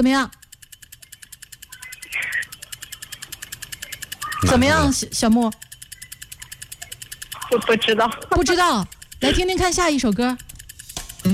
怎么样？怎么样，小木？ 我不知道。 不知道，来听听看下一首歌。